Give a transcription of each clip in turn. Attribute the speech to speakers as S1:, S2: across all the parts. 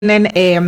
S1: tienen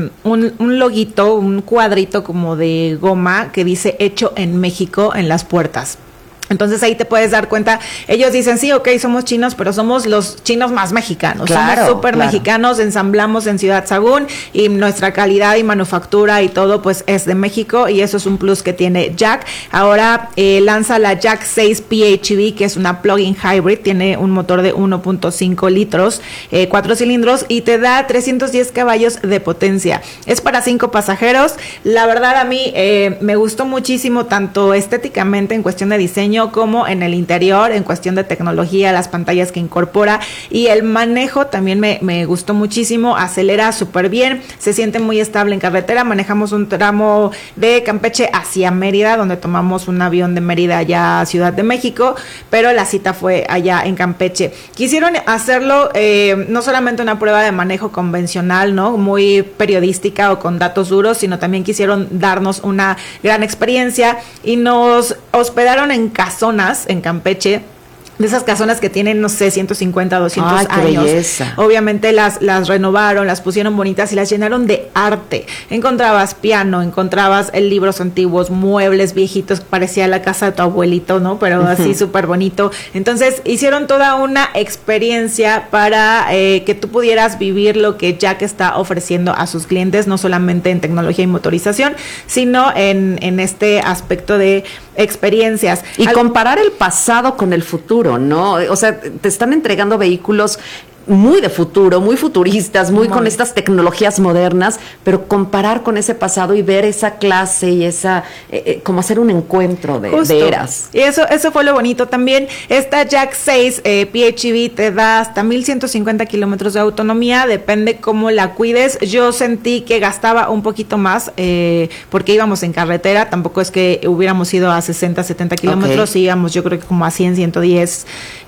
S1: un loguito, un cuadrito como de goma que dice hecho en México en las puertas. Entonces ahí te puedes dar cuenta, ellos dicen, sí, ok, somos chinos, pero somos los chinos más mexicanos,
S2: claro,
S1: somos súper mexicanos, ensamblamos en Ciudad Sagún y nuestra calidad y manufactura y todo pues es de México y eso es un plus que tiene Jack. Ahora lanza la Jack 6 PHEV, que es una plug-in hybrid, tiene un motor de 1.5 litros, 4 cilindros y te da 310 caballos de potencia. Es para 5 pasajeros. La verdad a mí me gustó muchísimo, tanto estéticamente en cuestión de diseño como en el interior, en cuestión de tecnología, las pantallas que incorpora y el manejo también me gustó muchísimo, acelera súper bien, se siente muy estable en carretera. Manejamos un tramo de Campeche hacia Mérida, donde tomamos un avión de Mérida allá a Ciudad de México, pero la cita fue allá en Campeche. Quisieron hacerlo no solamente una prueba de manejo convencional, ¿no? Muy periodística o con datos duros, sino también quisieron darnos una gran experiencia y nos hospedaron en casonas en Campeche, de esas casonas que tienen, no sé, 150, 200
S2: ¡ay, qué
S1: años.
S2: belleza!
S1: Obviamente las renovaron, las pusieron bonitas y las llenaron de arte. Encontrabas piano, encontrabas libros antiguos, muebles viejitos, parecía la casa de tu abuelito, ¿no? Pero así súper bonito. Entonces hicieron toda una experiencia para que tú pudieras vivir lo que Jack está ofreciendo a sus clientes, no solamente en tecnología y motorización, sino en este aspecto de experiencias.
S2: Y comparar el pasado con el futuro, ¿no? O sea, te están entregando vehículos muy de futuro, muy futuristas, muy con estas tecnologías modernas, pero comparar con ese pasado y ver esa clase y esa, como hacer un encuentro de eras.
S1: Y eso fue lo bonito también. Esta Jack 6 PHEV te da hasta 1150 kilómetros de autonomía, depende cómo la cuides. Yo sentí que gastaba un poquito más porque íbamos en carretera, tampoco es que hubiéramos ido a 60, 70 kilómetros, okay. Íbamos yo creo que como a 100, 110,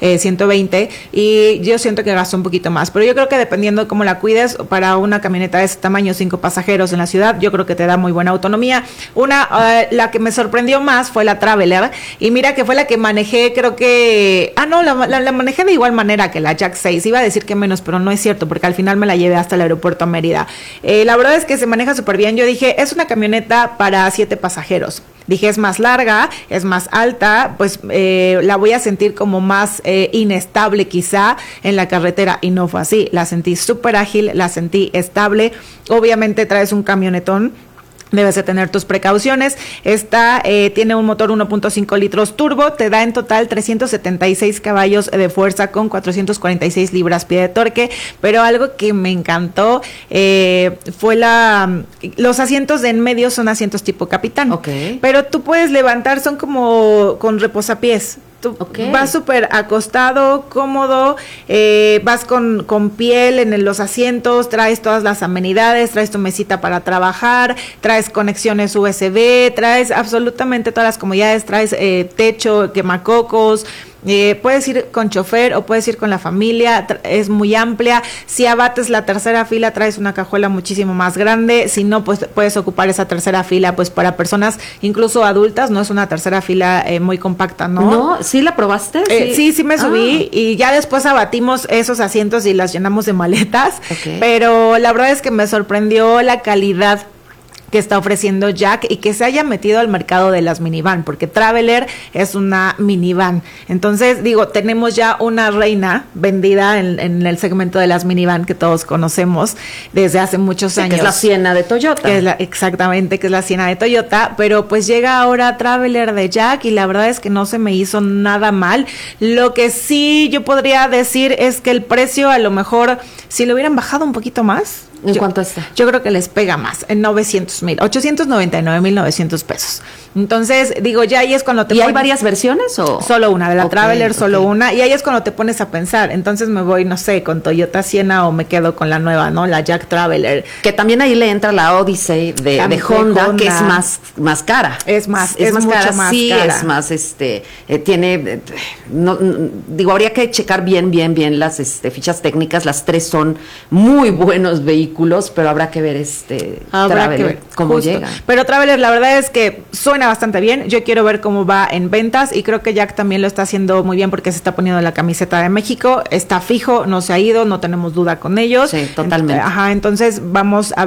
S1: 120 y yo siento que gastó un poquito más, pero yo creo que dependiendo de cómo la cuides, para una camioneta de ese tamaño, 5 pasajeros en la ciudad, yo creo que te da muy buena autonomía. La que me sorprendió más fue la Traveler, y mira que fue la que manejé, creo que, la manejé de igual manera que la Jack 6, iba a decir que menos, pero no es cierto, porque al final me la llevé hasta el aeropuerto a Mérida. La verdad es que se maneja súper bien. Yo dije, es una camioneta para 7 pasajeros. Dije, es más larga, es más alta, pues la voy a sentir como más inestable quizá en la carretera, y no fue así. La sentí súper ágil, la sentí estable. Obviamente traes un camionetón, debes de tener tus precauciones. Esta tiene un motor 1.5 litros turbo, te da en total 376 caballos de fuerza con 446 libras-pie de torque, pero algo que me encantó fue los asientos de en medio son asientos tipo capitán,
S2: okay.
S1: Pero tú puedes levantar, son como con reposapiés. Okay. Vas súper acostado, cómodo, vas con piel en los asientos, traes todas las amenidades, traes tu mesita para trabajar, traes conexiones USB, traes absolutamente todas las comodidades, traes techo, quemacocos. Puedes ir con chofer o puedes ir con la familia, es muy amplia. Si abates la tercera fila, traes una cajuela muchísimo más grande. Si no, pues puedes ocupar esa tercera fila pues para personas incluso adultas. No es una tercera fila muy compacta, ¿no?
S2: No, ¿sí la probaste?
S1: Sí me subí y ya después abatimos esos asientos y las llenamos de maletas, okay. Pero la verdad es que me sorprendió la calidad que está ofreciendo Jack y que se haya metido al mercado de las minivan, porque Traveler es una minivan. Entonces, digo, tenemos ya una reina vendida en el segmento de las minivan que todos conocemos desde hace muchos años.
S2: Que es la Siena de Toyota.
S1: Exactamente, que es la Siena de Toyota, pero pues llega ahora Traveler de Jack y la verdad es que no se me hizo nada mal. Lo que sí yo podría decir es que el precio, a lo mejor, si lo hubieran bajado un poquito más.
S2: ¿En cuánto está?
S1: Yo creo que les pega más, en 900,000, 899,900 pesos. Entonces, digo, ya ahí es cuando te
S2: ¿Y hay varias versiones o?
S1: Solo una, de la Traveler solo una, y ahí es cuando te pones a pensar. Entonces me voy, no sé, con Toyota Siena o me quedo con la nueva, ¿no? La Jack Traveler.
S2: Que también ahí le entra la Odyssey de Honda, que es más cara.
S1: Es más cara, más
S2: sí,
S1: cara.
S2: Es más, tiene, digo, habría que checar bien las fichas técnicas. Las tres son muy buenos vehículos. vehículos, pero habrá que ver Traveler, cómo llega.
S1: Pero Traveler, la verdad es que suena bastante bien. Yo quiero ver cómo va en ventas y creo que Jack también lo está haciendo muy bien porque se está poniendo la camiseta de México, está fijo, no se ha ido, no tenemos duda con ellos.
S2: Sí, totalmente.
S1: Entonces vamos a